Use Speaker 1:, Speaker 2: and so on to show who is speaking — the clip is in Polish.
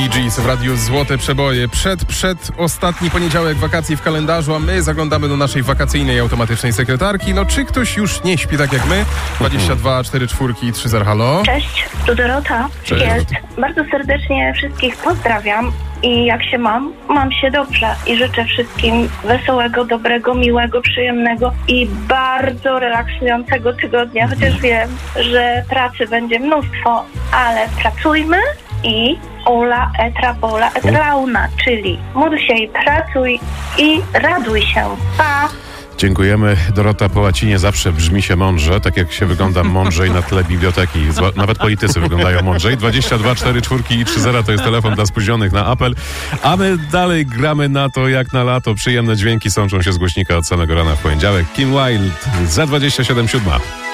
Speaker 1: Bee Gees w radiu Złote Przeboje. Przedostatni poniedziałek wakacji w kalendarzu, a my zaglądamy do naszej wakacyjnej automatycznej sekretarki. No, czy ktoś już nie śpi tak jak my? 22 44 i 30. Halo?
Speaker 2: Cześć, tu Dorota.
Speaker 1: Cześć.
Speaker 2: Jest. Bardzo serdecznie wszystkich pozdrawiam i jak się mam? Mam się dobrze i życzę wszystkim wesołego, dobrego, miłego, przyjemnego i bardzo relaksującego tygodnia, chociaż wiem, że pracy będzie mnóstwo, ale pracujmy i ola etra bola et launa, czyli módl się i pracuj i raduj się. Pa!
Speaker 3: Dziękujemy. Dorota, po łacinie zawsze brzmi się mądrze, tak jak się wygląda mądrzej na tle biblioteki. Nawet politycy wyglądają mądrzej. 22 44 i 30 to jest telefon dla spóźnionych na apel. A my dalej gramy na to jak na lato. Przyjemne dźwięki sączą się z głośnika od samego rana w poniedziałek. Kim Wilde za 27:07.